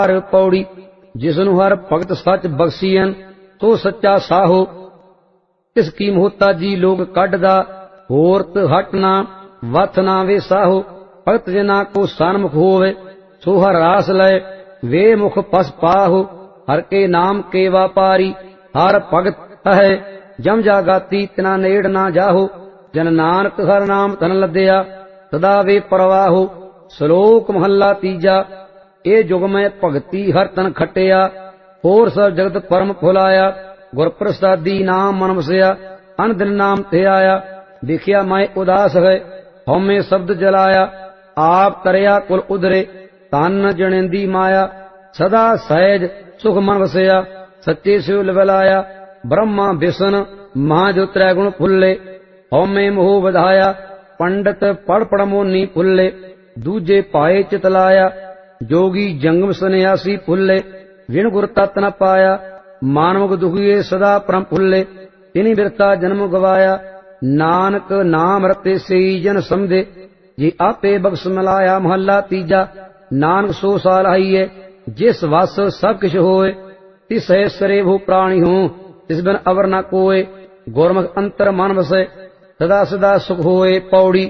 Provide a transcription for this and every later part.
पौड़ी जिसनु हर भगत सच बख्शियन तो सच्चा साहो। इसकी मोहताजी लोग कढ़दा होरत हटना वथ ना वे साहो। भगत जना को सन्मुख होवे सो हर रास लय वे मुख पस पाहो। हर के नाम के व्यापारी हर भगत है जम जागाती तना नेड़ ना जाहो। जन नानक हर नाम तन लदया सदा वे परवाहो। श्लोक महला तीजा ए जुग में भगती हर तन खटिया होर सब जगत परम फुलाया। गुर प्रसादी नाम मन वसिया अन दिन नाम थे आया। देखिया मैं उदास है हमें शब्द जलाया आप तरया कुल उधरे तन जनेंदी माया। सदा सहज सुख मन वसिया सच्चे शिव लवलाया। ब्रह्मा विष्णु महाजो त्रैगुण फुल्ले हमें मोह बधाया। पंडित पढ़ पढ़ मोनी फुल्ले दूजे पाए चितलाया। जोगी जंगम सन्यासी फुल्ले विण गुर तत् न पाया। मानव दुखिए सदा परम फुल्ले तिनि बिरता जन्म गवाया। नानक नाम रते से जन समझे जे आपे बख्श मिलाया। महला तीजा नानक सो साल आईए जिस वस सब किछ होए। तिस है सरे भू प्राणी हो तिस बिन अवर न कोय। गुरमुख अंतर मन वसे सदा सदा सुख होए। पौड़ी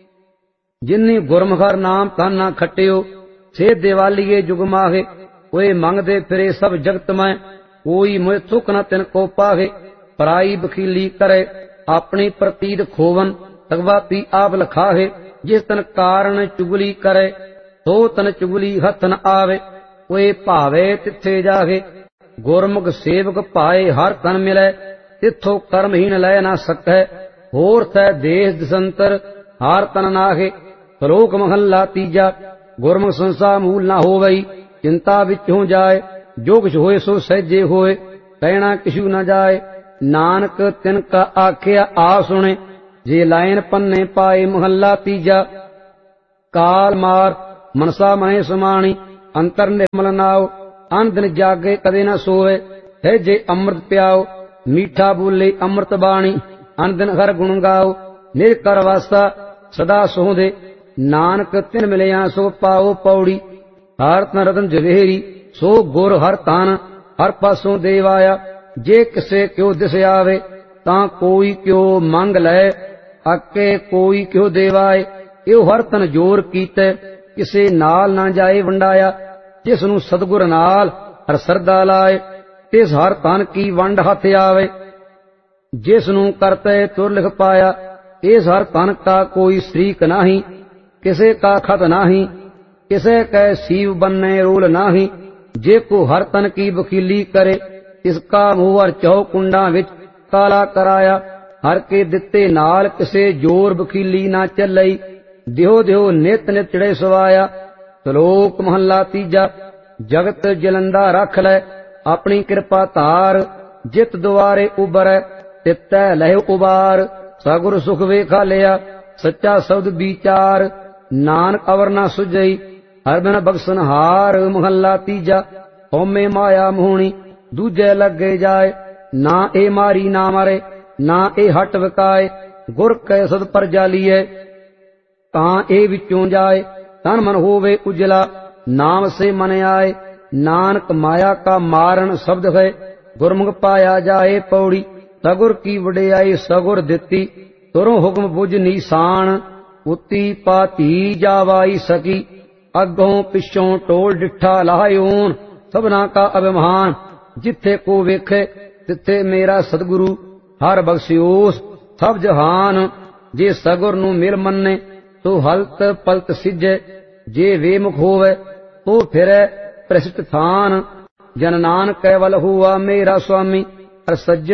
जिन्नी गुरमुख हर नाम तन ना खटियो से दिवालीए जुग माहे। कोई मंगदे फिरे सब जगत में कोई मुझ चुक न तिन को पाहे। पराई बखीली करे अपनी प्रतीत खोवन तगवा पी आप लखाहे। जिस तन कारण चुगली करे तो तन चुगली हथ न आवे। कोई भावे तिथे जागे गुरमुख सेवक पाए हर तन मिले। तिथो कर्महीन लै ना सकै होर तै देश दिसंतर हार तन नाहे। श्लोक महला तीजा गुरमुख संसा मूल ना होवई चिंता विचों जाए। जो कुछ होए सो सहजे होए कहना किशु न जाए। नानक तिनका आख्या आ सुने जे लाइन पन्ने पाए। महला तीजा काल मार मनसा मने समाणी अंतर निर्मल नाव। अन दिन जागे कदे न सोए है जे अमृत प्याओ। मीठा बोले अमृत बाणी अन दिन हर गुण गाओ। निर्कर वासा सदा सोहदे नानक तिन मिलिया सो पाओ। पौड़ी हर तन रतन जवेरी सो गुर हर तन हर पासों देवाया। जे किसे क्यों दिस आवे तां कोई क्यों मंग लै अके कोई क्यों देवाए। यो हर तन जोर कीते किसे नाल ना जाए वंडाया। जिस नूं सतगुर नाल हर सरदा लाए तिस हर तन की वंड हथ आवे। जिस नूं करते तुर लिख पाया इस हर तन का कोई शरीक नाही। किसे का खत नाही किसे कै सीव बन्ने रोल नाही। जे को हर तन की वकीली करे इसका मुहर चौ कुंडा विच काला कराया। हर के दिते नाल किसे जोर वकीली ना चलई। दिहो दिहो नित नित चढ़े सवाया। श्लोक महला तीजा जगत जलंदा रख लै अपनी कृपा धार। जित दुआरे उबरै तितै लह उबार। सगुर सुख वेखा लिया सच्चा शब्द विचार। नानक अवर ना सुझई हर बिन बख्शन हार। महला तीजा होमे माया मोहनी दूजे लगे जाए। ना ए मारी ना मारे ना ए हट विकाए। गुर कै सद पर जालीए तां ए विचों जाए। तन मन होवे उजला नाम से मन आए। नानक माया का मारण शब्द है गुरमुख पाया जाए। पौड़ी सगुर की वडियाई सगुर दिती तुरों हुक्म बुझ नीसान। उती पाती जावाई सकी अगों पिछों टोल डिठा लाहयोन। सबना का अभिमान जिथे को वेखे तिथे मेरा सतगुरु हर बख्शियोस सब जहान। जे सगुर नू मिल मन्ने तो हलत पलत सिजे। जे वेमुख होवे तो फिरे प्रसिद्ध थान। जन नानक कैवल हुआ मेरा स्वामी। और सज्जन